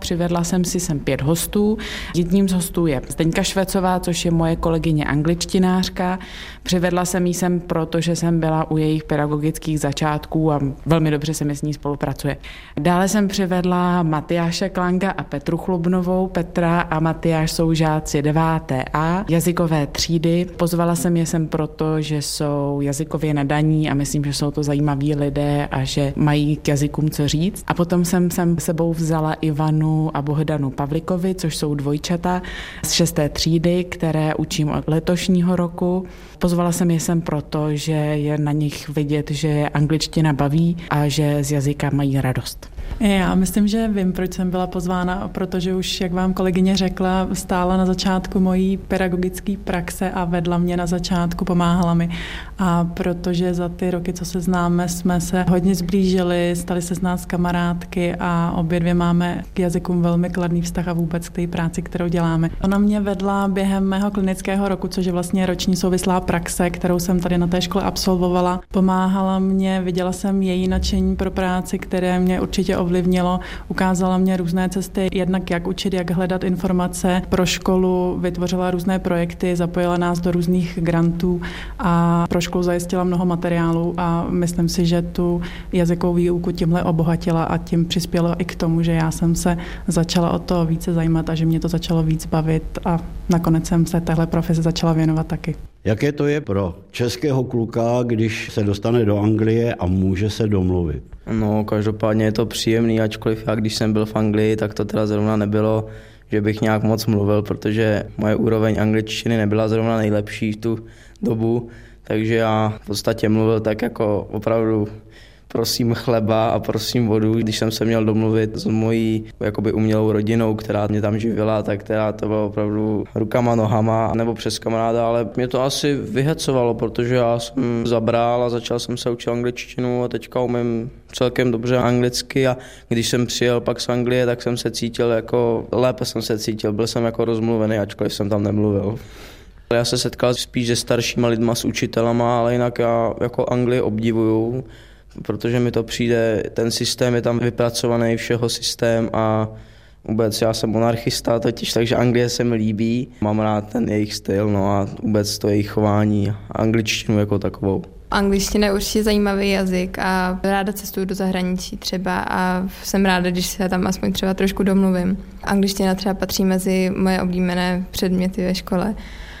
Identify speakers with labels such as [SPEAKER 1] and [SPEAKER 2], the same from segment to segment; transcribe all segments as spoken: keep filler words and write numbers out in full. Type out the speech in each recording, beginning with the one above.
[SPEAKER 1] přivedla jsem si sem pět hostů. Jedním z hostů je Zdeňka Švecová, což je moje kolegyně angličtinářka. Přivedla jsem ji sem, protože jsem byla u jejich pedagogických začátků a velmi dobře se mi s ní spolupracuje. Dále jsem přivedla Matyáše Klanga a Petru Chlubnovou. Petra a Matyáš jsou žáci deváté A jazykové třídy. Pozvala jsem je sem proto, že jsou jazykově nadaní a myslím, že jsou to zajímaví lidé a že mají k jazykům co říct. A potom jsem sem sebou vzala Ivanu a Bohdanu Pavlikovi, což jsou dvojčata z šesté třídy, které učím od letošního roku. Pozvala jsem je sem proto, že je na nich vidět, že je angličtina baví a že z jazyka mají radost.
[SPEAKER 2] Já myslím, že vím, proč jsem byla pozvána, protože už, jak vám kolegyně řekla, stála na začátku mojí pedagogické praxe a vedla mě na začátku, pomáhala mi. A protože za ty roky, co se známe, jsme se hodně zblížili, stali se z nás kamarádky a obě dvě máme k jazykům velmi kladný vztah a vůbec k té práci, kterou děláme. Ona mě vedla během mého klinického roku, což je vlastně roční souvislá praxe, kterou jsem tady na té škole absolvovala. Pomáhala mě, viděla jsem její nadšení pro práci, které mě určitě ovlivnilo, ukázala mě různé cesty, jednak jak učit, jak hledat informace pro školu, vytvořila různé projekty, zapojila nás do různých grantů a pro školu zajistila mnoho materiálů a myslím si, že tu jazykovou výuku tímhle obohatila a tím přispěla i k tomu, že já jsem se začala o to více zajímat a že mě to začalo víc bavit a nakonec jsem se téhle profesi začala věnovat taky.
[SPEAKER 3] Jaké to je pro českého kluka, když se dostane do Anglie a může se domluvit?
[SPEAKER 4] No, každopádně je to příjemný, ačkoliv já, když jsem byl v Anglii, tak to teda zrovna nebylo, že bych nějak moc mluvil, protože moje úroveň angličtiny nebyla zrovna nejlepší v tu dobu, takže já v podstatě mluvil tak jako opravdu prosím chleba a prosím vodu. Když jsem se měl domluvit s mojí jakoby umělou rodinou, která mě tam živila, tak teda to bylo opravdu rukama, nohama nebo přes kamaráda, ale mě to asi vyhecovalo, protože já jsem zabral a začal jsem se učit angličtinu a teďka umím celkem dobře anglicky a když jsem přijel pak z Anglie, tak jsem se cítil jako, lépe jsem se cítil, byl jsem jako rozmluvený, ačkoliv jsem tam nemluvil. Já se setkal spíš se staršíma lidma, s učitelama, ale jinak já jako Anglii obdivuju, protože mi to přijde, ten systém je tam vypracovaný, všeho systém a vůbec já jsem monarchista totiž, takže Anglie se mi líbí. Mám rád ten jejich styl, no a vůbec to jejich chování, angličtinu jako takovou.
[SPEAKER 5] Angličtina je určitě zajímavý jazyk a ráda cestuju do zahraničí třeba a jsem ráda, když se tam aspoň třeba trošku domluvím. Angličtina třeba patří mezi moje oblíbené předměty ve škole.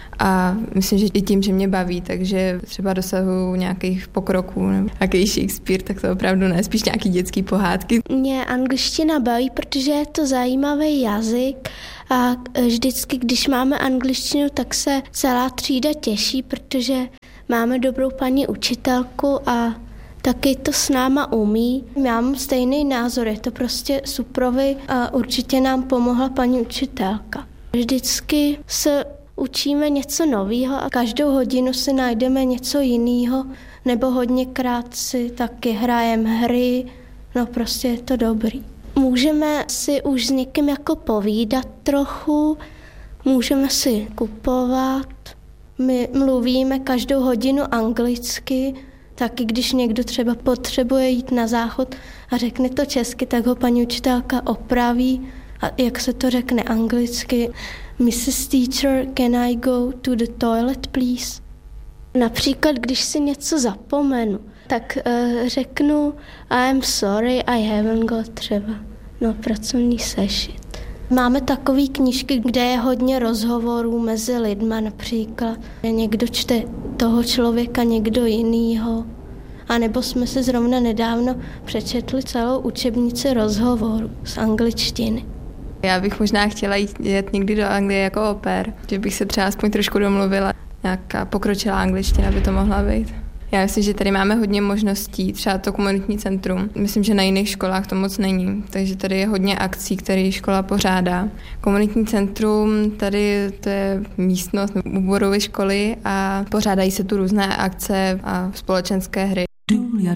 [SPEAKER 5] A myslím, že i tím, že mě baví, takže třeba dosahuju nějakých pokroků, nebo nějaký Shakespeare, tak to opravdu ne, spíš nějaký dětský pohádky.
[SPEAKER 6] Mě angličtina baví, protože je to zajímavý jazyk a vždycky, když máme angličtinu, tak se celá třída těší, protože máme dobrou paní učitelku a taky to s náma umí. Já mám stejný názor, je to prostě suprový a určitě nám pomohla paní učitelka. Vždycky se učíme něco nového a každou hodinu si najdeme něco jiného, nebo hodněkrát si taky hrajeme hry, no prostě je to dobrý. Můžeme si už s někým jako povídat trochu, můžeme si kupovat, my mluvíme každou hodinu anglicky, taky když někdo třeba potřebuje jít na záchod a řekne to česky, tak ho paní učitelka opraví a jak se to řekne anglicky. missus Teacher, can I go to the toilet, please? Například, když si něco zapomenu, tak uh, řeknu I'm sorry, I haven't got třeba no, pracovní sešit. Máme takové knížky, kde je hodně rozhovorů mezi lidma například. Někdo čte toho člověka, někdo jinýho. A nebo jsme si zrovna nedávno přečetli celou učebnici rozhovorů z angličtiny.
[SPEAKER 5] Já bych možná chtěla jít jet někdy do Anglie jako au pair, že bych se třeba aspoň trošku domluvila. Nějaká pokročilá angličtina by to mohla být. Já myslím, že tady máme hodně možností, třeba to komunitní centrum. Myslím, že na jiných školách to moc není, takže tady je hodně akcí, které škola pořádá. Komunitní centrum, tady to je místnost u budovy školy a pořádají se tu různé akce a společenské hry.